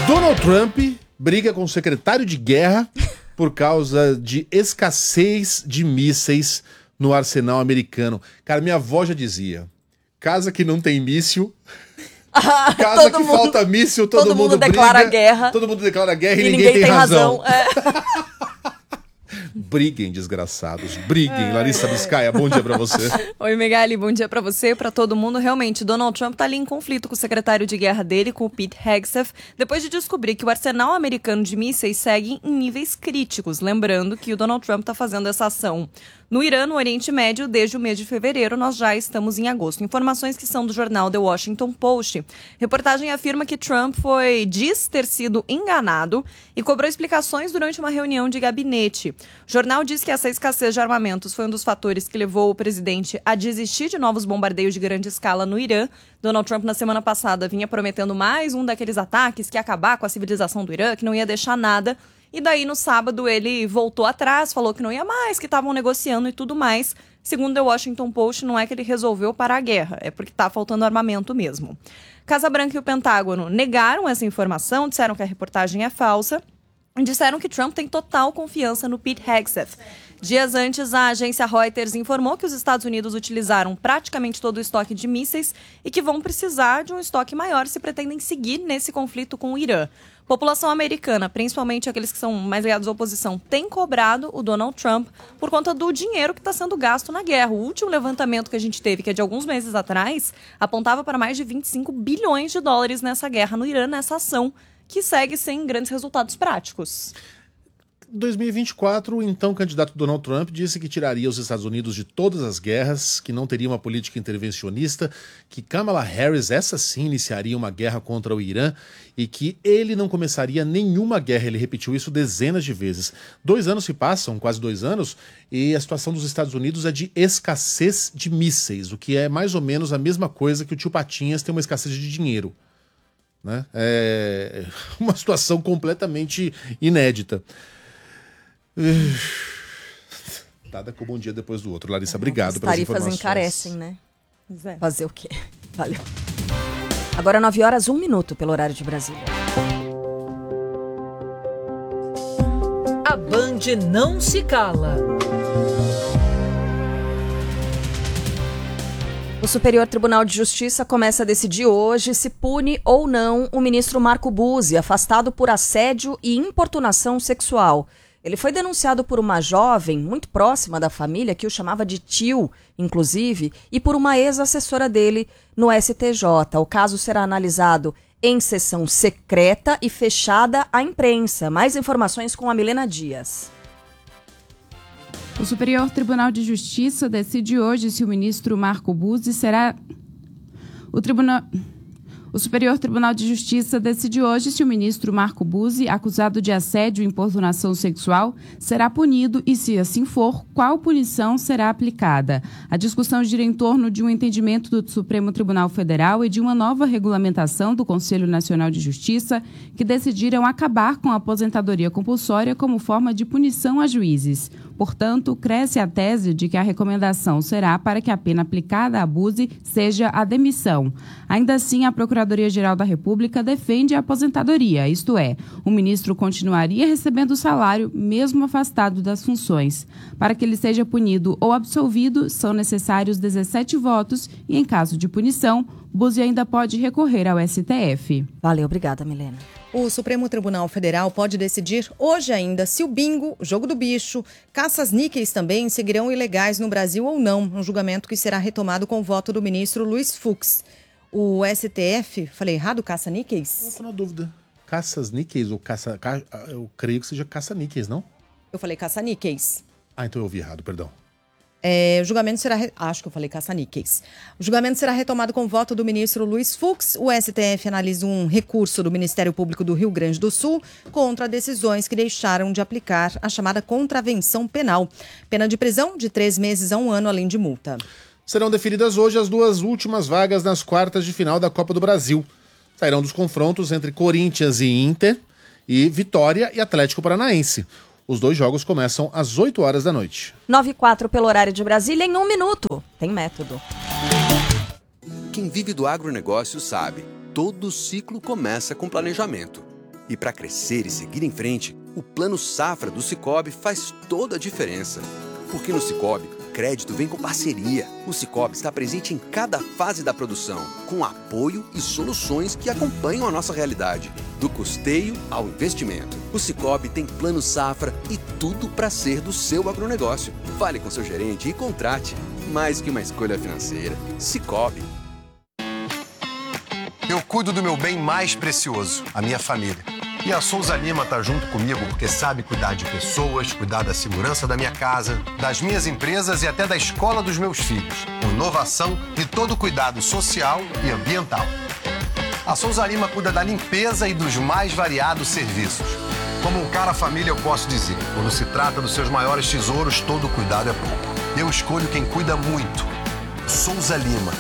Donald Trump briga com o secretário de guerra por causa de escassez de mísseis no arsenal americano. Cara, minha avó já dizia, casa que não tem míssil, casa que falta míssil, todo mundo declara briga, guerra. todo mundo declara guerra e ninguém tem razão. Briguem, desgraçados. Briguem. Larissa Biscaia, bom dia pra você. Oi, Megali, bom dia pra você, pra todo mundo. Realmente, Donald Trump tá ali em conflito com o secretário de guerra dele, com o Pete Hegseth, depois de descobrir que o arsenal americano de mísseis segue em níveis críticos. Lembrando que o Donald Trump tá fazendo essa ação no Irã, no Oriente Médio, desde o mês de fevereiro. Nós já estamos em agosto. Informações que são do jornal The Washington Post. Reportagem afirma que Trump diz ter sido enganado e cobrou explicações durante uma reunião de gabinete. O jornal diz que essa escassez de armamentos foi um dos fatores que levou o presidente a desistir de novos bombardeios de grande escala no Irã. Donald Trump, na semana passada, vinha prometendo mais um daqueles ataques que ia acabar com a civilização do Irã, que não ia deixar nada. E daí, no sábado, ele voltou atrás, falou que não ia mais, que estavam negociando e tudo mais. Segundo The Washington Post, não é que ele resolveu parar a guerra, é porque está faltando armamento mesmo. Casa Branca e o Pentágono negaram essa informação, disseram que a reportagem é falsa e disseram que Trump tem total confiança no Pete Hegseth. Dias antes, a agência Reuters informou que os Estados Unidos utilizaram praticamente todo o estoque de mísseis e que vão precisar de um estoque maior se pretendem seguir nesse conflito com o Irã. População americana, principalmente aqueles que são mais ligados à oposição, tem cobrado o Donald Trump por conta do dinheiro que está sendo gasto na guerra. O último levantamento que a gente teve, que é de alguns meses atrás, apontava para mais de 25 bilhões de dólares nessa guerra no Irã, nessa ação, que segue sem grandes resultados práticos. Em 2024, o então candidato Donald Trump disse que tiraria os Estados Unidos de todas as guerras, que não teria uma política intervencionista, que Kamala Harris, essa sim, iniciaria uma guerra contra o Irã e que ele não começaria nenhuma guerra. Ele repetiu isso dezenas de vezes. 2 anos se passam, quase 2 anos, e a situação dos Estados Unidos é de escassez de mísseis, o que é mais ou menos a mesma coisa que o tio Patinhas tem uma escassez de dinheiro. Né? É uma situação completamente inédita. Nada como um dia depois do outro. Larissa, obrigado pelas informações. As tarifas encarecem, né? Fazer o quê? Valeu. Agora 9h01 pelo horário de Brasília. A Band não se cala. O Superior Tribunal de Justiça começa a decidir hoje se pune ou não o ministro Marco Buzzi, afastado por assédio e importunação sexual. Ele foi denunciado por uma jovem muito próxima da família, que o chamava de tio, inclusive, e por uma ex-assessora dele no STJ. O caso será analisado em sessão secreta e fechada à imprensa. Mais informações com a Milena Dias. O Superior Tribunal de Justiça decide hoje se o ministro Marco Buzzi será... O Superior Tribunal de Justiça decide hoje se o ministro Marco Buzzi, acusado de assédio e importunação sexual, será punido e, se assim for, qual punição será aplicada. A discussão gira em torno de um entendimento do Supremo Tribunal Federal e de uma nova regulamentação do Conselho Nacional de Justiça que decidiram acabar com a aposentadoria compulsória como forma de punição a juízes. Portanto, cresce a tese de que a recomendação será para que a pena aplicada a Buzzi seja a demissão. Ainda assim, a Procuradoria-Geral da República defende a aposentadoria, isto é, o ministro continuaria recebendo o salário mesmo afastado das funções. Para que ele seja punido ou absolvido, são necessários 17 votos e, em caso de punição, Buzzi ainda pode recorrer ao STF. Valeu, obrigada, Milena. O Supremo Tribunal Federal pode decidir hoje ainda se o bingo, o jogo do bicho, caças-níqueis também seguirão ilegais no Brasil ou não, um julgamento que será retomado com o voto do ministro Luiz Fux. O STF, falei errado, caça-níqueis? Eu tô na dúvida. Caças-níqueis ou caça... Eu creio que seja caça-níqueis, não? Eu falei caça-níqueis. Ah, então eu ouvi errado, perdão. O julgamento será... Acho que eu falei caça-níqueis. O julgamento será retomado com o voto do ministro Luiz Fux. O STF analisa um recurso do Ministério Público do Rio Grande do Sul contra decisões que deixaram de aplicar a chamada contravenção penal. Pena de prisão de 3 meses a 1 ano, além de multa. Serão definidas hoje as 2 últimas vagas nas quartas de final da Copa do Brasil. Sairão dos confrontos entre Corinthians e Inter e Vitória e Atlético Paranaense. Os 2 jogos começam às 8 horas da noite. 9h04 pelo horário de Brasília, em 1 minuto. Tem método. Quem vive do agronegócio sabe, todo ciclo começa com planejamento. E para crescer e seguir em frente, o Plano Safra do Sicoob faz toda a diferença. Porque no Sicoob, o crédito vem com parceria. O Sicoob está presente em cada fase da produção, com apoio e soluções que acompanham a nossa realidade. Do custeio ao investimento. O Sicoob tem Plano Safra e tudo para ser do seu agronegócio. Fale com seu gerente e contrate. Mais que uma escolha financeira. Sicoob. Eu cuido do meu bem mais precioso, a minha família. E a Souza Lima tá junto comigo porque sabe cuidar de pessoas, cuidar da segurança da minha casa, das minhas empresas e até da escola dos meus filhos. Com inovação e todo cuidado social e ambiental. A Souza Lima cuida da limpeza e dos mais variados serviços. Como um cara família, eu posso dizer, quando se trata dos seus maiores tesouros, todo cuidado é pouco. Eu escolho quem cuida muito. Souza Lima.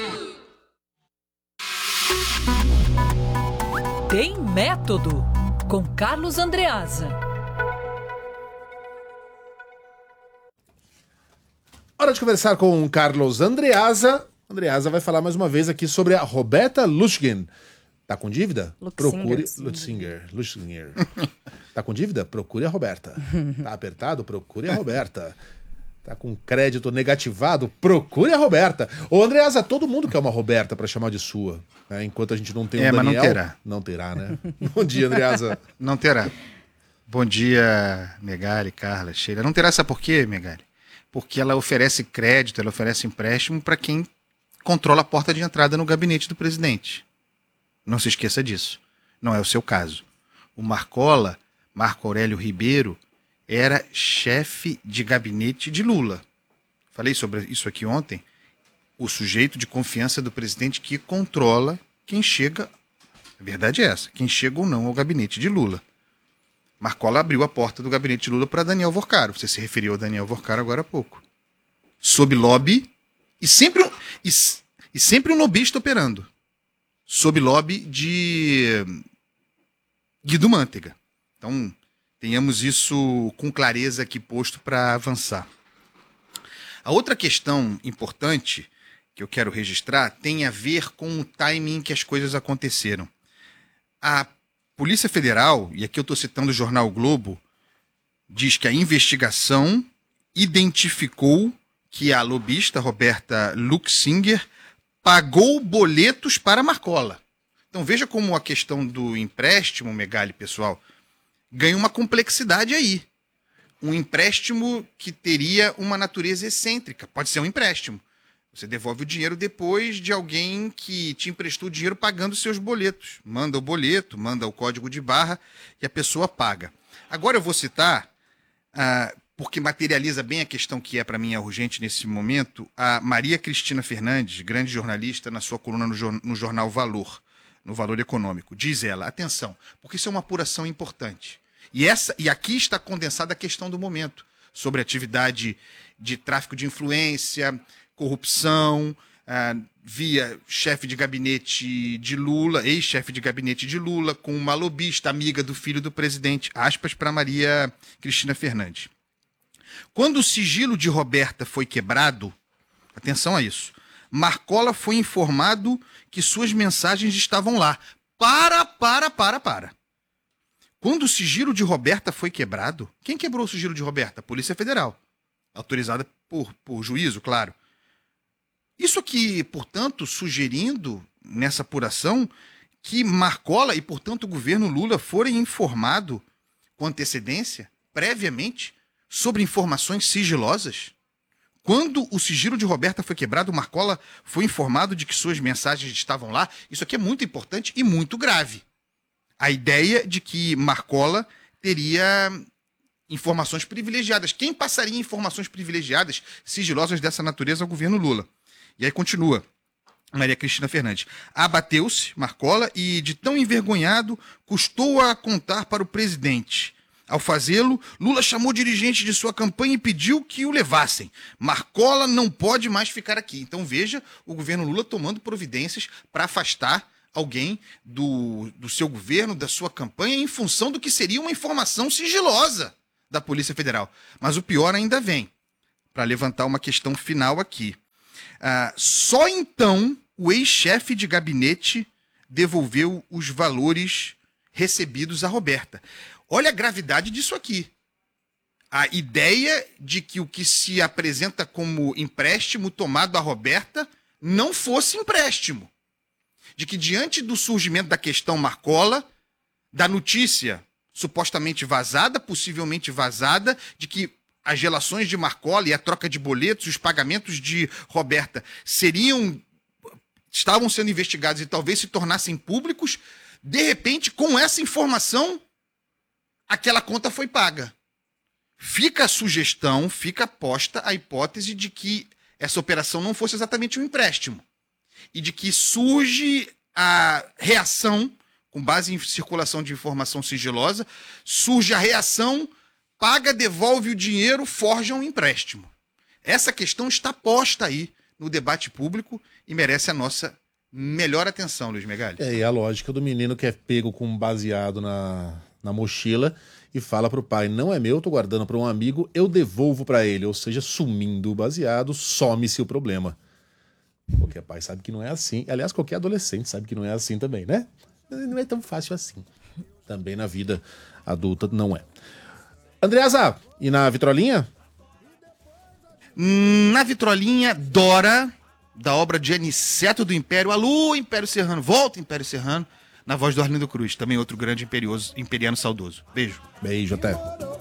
Tem Método, com Carlos Andreasa. Hora de conversar com o Carlos Andreasa. Andreasa vai falar mais uma vez aqui sobre a Roberta Luschgen. Tá com dívida? Procure Luchinger. Tá com dívida? Procure a Roberta. Tá apertado? Procure a Roberta. Tá com crédito negativado? Procure a Roberta. Ô, Andreasa, todo mundo quer uma Roberta pra chamar de sua. Né? Enquanto a gente não tem um Daniel... mas não terá. Não terá, né? Bom dia, Andreasa. Não terá. Bom dia, Megali, Carla, Sheila. Não terá, sabe por quê, Megali? Porque ela oferece crédito, ela oferece empréstimo para quem controla a porta de entrada no gabinete do presidente. Não se esqueça disso. Não é o seu caso. O Marco Aurélio Ribeiro, era chefe de gabinete de Lula. Falei sobre isso aqui ontem. O sujeito de confiança do presidente que controla quem chega, a verdade é essa, quem chega ou não ao gabinete de Lula. Marcola abriu a porta do gabinete de Lula para Daniel Vorcaro. Você se referiu a Daniel Vorcaro agora há pouco. Sob lobby, e sempre um lobista operando. Sob lobby de Guido Mantega. Então, tenhamos isso com clareza aqui posto para avançar. A outra questão importante que eu quero registrar tem a ver com o timing que as coisas aconteceram. A Polícia Federal, e aqui eu estou citando o jornal o Globo, diz que a investigação identificou que a lobista Roberta Luchinger pagou boletos para Marcola. Então veja como a questão do empréstimo, Megali, pessoal, ganha uma complexidade aí. Um empréstimo que teria uma natureza excêntrica. Pode ser um empréstimo. Você devolve o dinheiro depois de alguém que te emprestou o dinheiro pagando seus boletos. Manda o boleto, manda o código de barra e a pessoa paga. Agora eu vou citar, porque materializa bem a questão que é para mim urgente nesse momento, a Maria Cristina Fernandes, grande jornalista, na sua coluna no jornal Valor, no Valor Econômico. Diz ela, atenção, porque isso é uma apuração importante. E aqui está condensada a questão do momento, sobre atividade de tráfico de influência, corrupção, via chefe de gabinete de Lula, ex-chefe de gabinete de Lula, com uma lobista amiga do filho do presidente, aspas para Maria Cristina Fernandes. Quando o sigilo de Roberta foi quebrado, atenção a isso, Marcola foi informado que suas mensagens estavam lá. Para. Quando o sigilo de Roberta foi quebrado, quem quebrou o sigilo de Roberta? A Polícia Federal. Autorizada por juízo, claro. Isso aqui, portanto, sugerindo nessa apuração que Marcola e, portanto, o governo Lula forem informados com antecedência, previamente, sobre informações sigilosas. Quando o sigilo de Roberta foi quebrado, Marcola foi informado de que suas mensagens estavam lá. Isso aqui é muito importante e muito grave. A ideia de que Marcola teria informações privilegiadas. Quem passaria informações privilegiadas, sigilosas dessa natureza ao governo Lula? E aí continua Maria Cristina Fernandes. Abateu-se Marcola e, de tão envergonhado, custou a contar para o presidente. Ao fazê-lo, Lula chamou dirigentes de sua campanha e pediu que o levassem. Marcola não pode mais ficar aqui. Então veja o governo Lula tomando providências para afastar alguém do seu governo, da sua campanha, em função do que seria uma informação sigilosa da Polícia Federal. Mas o pior ainda vem, para levantar uma questão final aqui. Só então o ex-chefe de gabinete devolveu os valores recebidos a Roberta. Olha a gravidade disso aqui. A ideia de que o que se apresenta como empréstimo tomado a Roberta não fosse empréstimo. De que diante do surgimento da questão Marcola, da notícia supostamente vazada, possivelmente vazada, de que as relações de Marcola e a troca de boletos, os pagamentos de Roberta estavam sendo investigados e talvez se tornassem públicos, de repente, com essa informação, aquela conta foi paga. Fica a sugestão, fica posta a hipótese de que essa operação não fosse exatamente um empréstimo. E de que surge a reação, com base em circulação de informação sigilosa, surge a reação, paga, devolve o dinheiro, forja um empréstimo. Essa questão está posta aí no debate público e merece a nossa melhor atenção, Luiz Megali. E a lógica do menino que é pego com um baseado na mochila e fala pro pai, não é meu, tô guardando para um amigo, eu devolvo para ele. Ou seja, sumindo o baseado, some-se o problema. Qualquer pai sabe que não é assim. Aliás, qualquer adolescente sabe que não é assim também, né? Não é tão fácil assim. Também na vida adulta não é. Andreasa, e na vitrolinha? Na vitrolinha, Dora, da obra de Aniceto do Império. Alô, Império Serrano, volta Império Serrano, na voz do Arlindo Cruz, também outro grande imperiano saudoso. Beijo. Beijo, até.